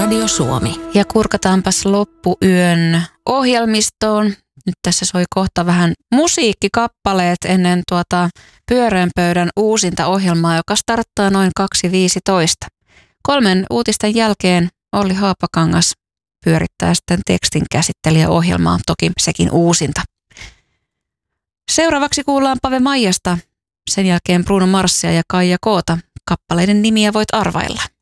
Radio Suomi. Ja kurkataanpas loppuyön ohjelmistoon. Nyt tässä soi kohta vähän musiikkikappaleet ennen pyöreän pöydän uusinta ohjelmaa, joka starttaa noin 2.15. 3 uutisten jälkeen Olli Haapakangas pyörittää sitten tekstin käsittelijäohjelmaa, toki sekin uusinta. Seuraavaksi kuullaan Pave Maijasta, sen jälkeen Bruno Marsia ja Kaija Koota. Kappaleiden nimiä voit arvailla.